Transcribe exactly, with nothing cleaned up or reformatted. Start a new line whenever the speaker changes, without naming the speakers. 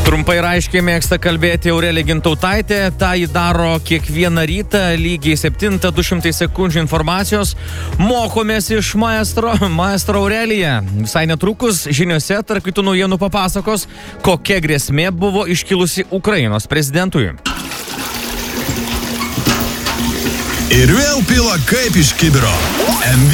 Trumpai ir aiškiai mėgsta kalbėti Aurelija Gintautaitė, tą jį daro kiekvieną rytą, lygiai septintą, du šimtai sekundžių informacijos. Mokomės iš maestro, maestro Aurelija. Visai netrukus žiniose tarp kitų naujienų papasakos, kokia grėsmė buvo iškilusi Ukrainos prezidentui.
Ir vėl pila kaip iš kibiro. M